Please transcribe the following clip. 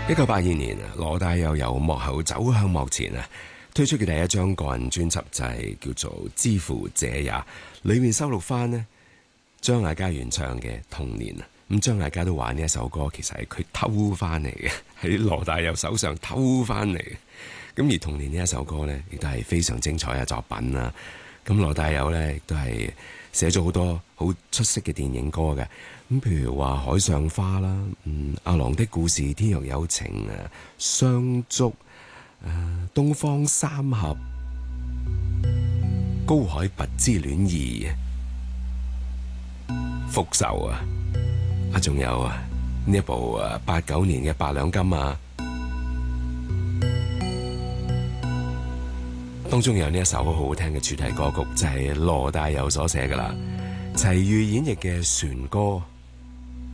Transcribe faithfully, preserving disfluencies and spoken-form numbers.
一九八二年，羅大佑由幕後走向幕前啊，推出嘅第一張個人專輯就係叫做《之乎者也》，裏面收錄翻呢張艾嘉原唱嘅《童年》啊。咁張艾嘉都話呢一首歌其實係佢偷翻嚟嘅，喺羅大佑手上偷翻嚟嘅。咁而《童年》呢一首歌呢，亦都係非常精彩嘅作品啦。咁羅大佑呢，亦都係寫咗好多好出色嘅電影歌嘅。咁譬如話《海上花》啦，嗯，《阿郎的故事》、《天若有情》啊，《雙足》誒，《東方三俠》、《高海拔之戀二》、《復仇》啊，啊，仲有啊呢一部啊八九年嘅《八兩金》啊，當中有呢一首好好聽嘅主題歌曲，就係羅大佑所寫噶啦，齊豫演繹嘅《船歌》。